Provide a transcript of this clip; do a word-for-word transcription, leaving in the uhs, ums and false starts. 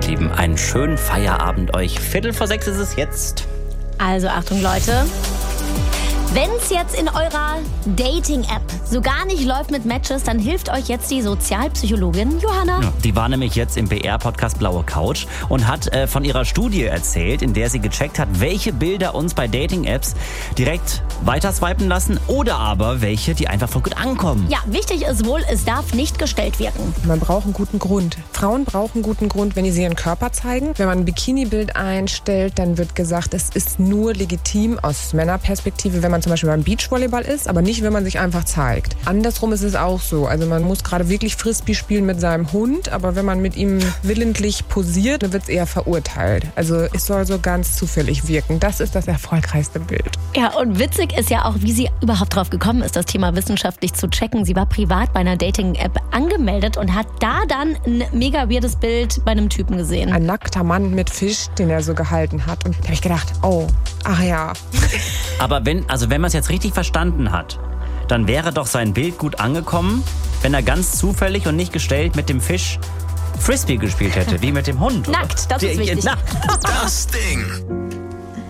ihr Lieben, einen schönen Feierabend euch. Viertel vor sechs ist es jetzt. Also Achtung Leute, wenn es jetzt in eurer Dating-App so gar nicht läuft mit Matches, dann hilft euch jetzt die Sozialpsychologin Johanna. Ja, die war nämlich jetzt im B R-Podcast Blaue Couch und hat äh, von ihrer Studie erzählt, in der sie gecheckt hat, welche Bilder uns bei Dating-Apps direkt weiter swipen lassen oder aber welche, die einfach voll gut ankommen. Ja, wichtig ist wohl, es darf nicht gestellt wirken. Man braucht einen guten Grund. Frauen brauchen einen guten Grund, wenn sie ihren Körper zeigen. Wenn man ein Bikini-Bild einstellt, dann wird gesagt, es ist nur legitim aus Männerperspektive, wenn man zum Beispiel beim Beachvolleyball ist, aber nicht, wenn man sich einfach zeigt. Andersrum ist es auch so. Also man muss gerade wirklich Frisbee spielen mit seinem Hund, aber wenn man mit ihm willentlich posiert, dann wird es eher verurteilt. Also es soll so ganz zufällig wirken. Das ist das erfolgreichste Bild. Ja, und witzig ist ja auch, wie sie überhaupt drauf gekommen ist, das Thema wissenschaftlich zu checken. Sie war privat bei einer Dating-App angemeldet und hat da dann ein mega weirdes Bild bei einem Typen gesehen. Ein nackter Mann mit Fisch, den er so gehalten hat. Und da habe ich gedacht, oh, ach ja. Aber wenn, also wenn man es jetzt richtig verstanden hat, dann wäre doch sein Bild gut angekommen, wenn er ganz zufällig und nicht gestellt mit dem Fisch Frisbee gespielt hätte, wie mit dem Hund. Nackt, das ist wichtig. Nackt. Das Ding.